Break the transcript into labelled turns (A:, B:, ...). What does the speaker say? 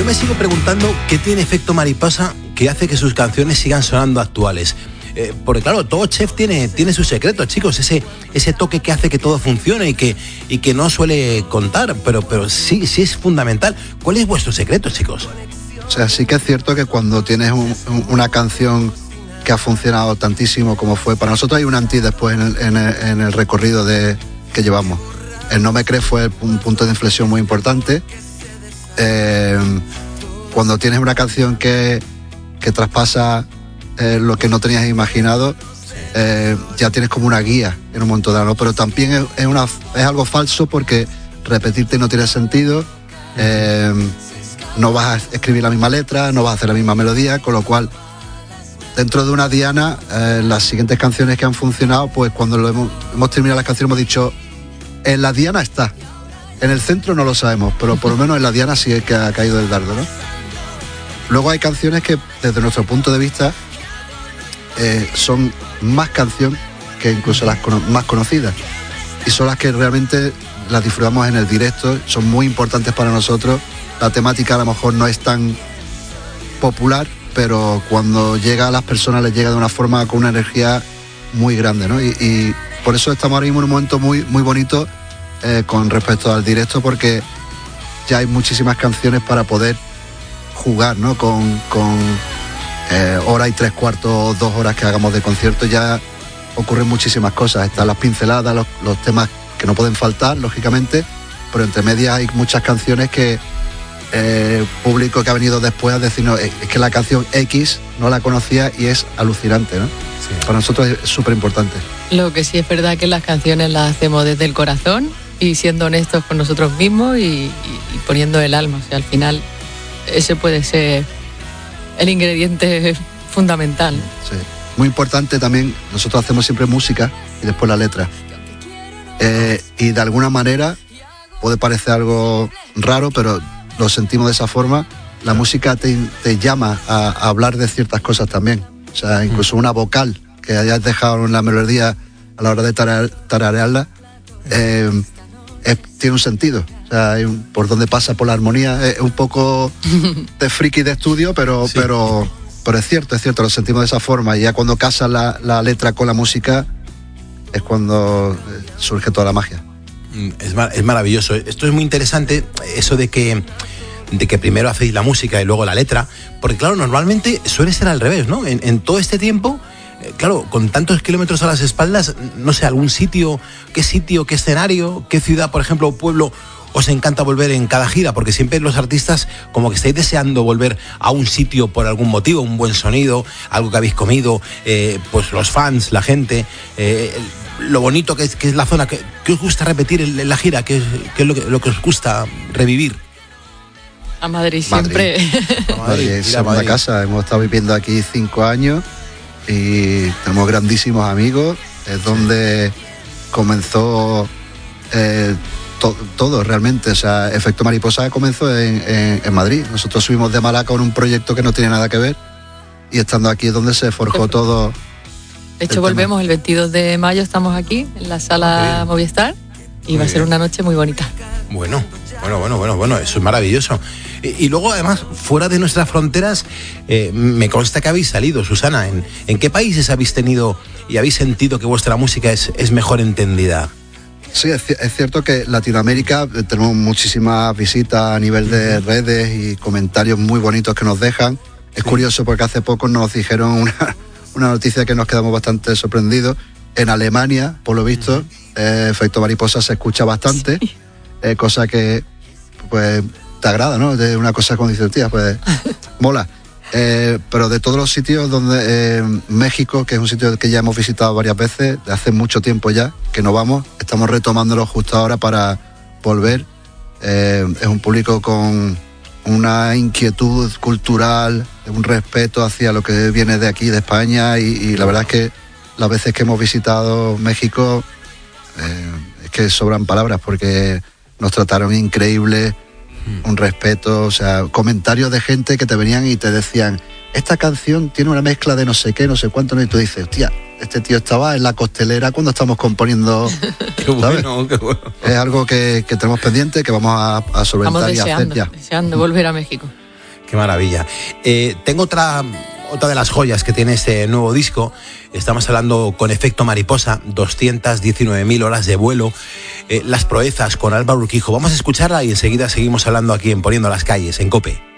A: Yo me sigo preguntando qué tiene Efecto Mariposa que hace que sus canciones sigan sonando actuales. Porque claro, todo chef tiene su secreto, chicos, ese toque que hace que todo funcione y que no suele contar, pero sí es fundamental. ¿Cuál es vuestro secreto, chicos?
B: O sea, sí que es cierto que cuando tienes una canción que ha funcionado tantísimo como fue, para nosotros hay un antes y después en el recorrido que llevamos. El No Me Crees fue un punto de inflexión muy importante. Cuando tienes una canción que traspasa lo que no tenías imaginado, ya tienes como una guía en un momento dado, ¿no? Pero también es algo falso porque repetirte no tiene sentido. No vas a escribir la misma letra, no vas a hacer la misma melodía, con lo cual dentro de una diana, las siguientes canciones que han funcionado, pues cuando hemos terminado las canciones hemos dicho, en la diana está, en el centro no lo sabemos, pero por lo menos en la diana sí que ha caído el dardo, ¿no? Luego hay canciones que desde nuestro punto de vista son más canción que incluso las más conocidas, y son las que realmente las disfrutamos en el directo, son muy importantes para nosotros. La temática a lo mejor no es tan popular, pero cuando llega a las personas les llega de una forma con una energía muy grande, ¿no? Y por eso estamos ahora mismo en un momento muy, muy bonito con respecto al directo, porque ya hay muchísimas canciones para poder jugar, ¿no? Con hora y 3/4, 2 horas que hagamos de concierto, ya ocurren muchísimas cosas. Están las pinceladas, los temas que no pueden faltar, lógicamente, pero entre medias hay muchas canciones que público que ha venido después a decirnos, es que la canción X no la conocía y es alucinante, ¿no? Sí. Para nosotros es súper importante.
C: Lo que sí es verdad que las canciones las hacemos desde el corazón y siendo honestos con nosotros mismos y poniendo el alma. O sea, al final ese puede ser el ingrediente fundamental.
B: Sí. Muy importante también, nosotros hacemos siempre música y después la letra. Y de alguna manera puede parecer algo raro, pero lo sentimos de esa forma. La música te llama a hablar de ciertas cosas también. O sea, incluso una vocal que hayas dejado en la melodía a la hora de tararearla, tiene un sentido. O sea, por donde pasa por la armonía. Es un poco de friki de estudio, pero es cierto, lo sentimos de esa forma. Y ya cuando casa la letra con la música es cuando surge toda la magia.
A: Es maravilloso. Esto es muy interesante, eso de que primero hacéis la música y luego la letra, porque claro, normalmente suele ser al revés, ¿no? En todo este tiempo, claro, con tantos kilómetros a las espaldas, no sé, algún sitio, qué escenario, qué ciudad, por ejemplo, o pueblo os encanta volver en cada gira, porque siempre los artistas como que estáis deseando volver a un sitio por algún motivo, un buen sonido, algo que habéis comido, pues los fans, la gente, lo bonito que es la zona. ¿Qué os gusta repetir en la gira? ¿Qué es lo que os gusta revivir?
C: A Madrid siempre.
B: Madrid es segunda casa. Hemos estado viviendo aquí 5 años y tenemos grandísimos amigos. Es donde comenzó todo realmente. O sea, Efecto Mariposa comenzó en Madrid. Nosotros subimos de Malaca con un proyecto que no tiene nada que ver y estando aquí es donde se forjó todo.
C: De hecho, volvemos el 22 de mayo, estamos aquí en la sala Movistar y va a ser una noche muy bonita. Bueno,
A: eso es maravilloso. Y luego, además, fuera de nuestras fronteras, me consta que habéis salido, Susana. ¿En qué países habéis tenido y habéis sentido que vuestra música es mejor entendida?
B: Sí, es cierto que Latinoamérica tenemos muchísimas visitas a nivel de redes y comentarios muy bonitos que nos dejan. Es curioso porque hace poco nos dijeron una noticia que nos quedamos bastante sorprendidos. En Alemania, por lo visto, Efecto Mariposa se escucha bastante, cosa que pues te agrada, ¿no? De una cosa como dices, tía, pues mola. Pero de todos los sitios donde México, que es un sitio que ya hemos visitado varias veces, de hace mucho tiempo ya, que no vamos, estamos retomándolo justo ahora para volver. Es un público con una inquietud cultural, un respeto hacia lo que viene de aquí, de España, y la verdad es que las veces que hemos visitado México es que sobran palabras porque nos trataron increíble, un respeto, o sea, comentarios de gente que te venían y te decían, esta canción tiene una mezcla de no sé qué, no sé cuánto, ¿no? Y tú dices, hostia, este tío estaba en la costelera cuando estamos componiendo.
A: Qué bueno, qué bueno.
B: Es algo que tenemos pendiente, que vamos a solventar y hacer ya.
C: Deseando volver a México.
A: Qué maravilla. Tengo otra de las joyas que tiene este nuevo disco. Estamos hablando con Efecto Mariposa, 219.000 horas de vuelo, Las proezas con Álvaro Urquijo. Vamos a escucharla y enseguida seguimos hablando aquí en Poniendo las calles, en COPE.